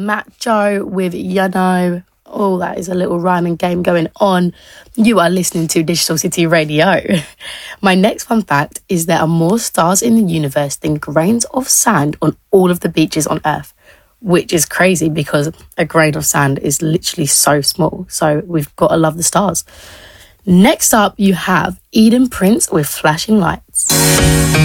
Macho with You Know. Oh, that is a little rhyming game going on. You are listening to Digital City Radio. My next fun fact is there are more stars in the universe than grains of sand on all of the beaches on Earth, which is crazy because a grain of sand is literally so small. So we've got to love the stars. Next up, you have Eden Prince with Flashing Lights.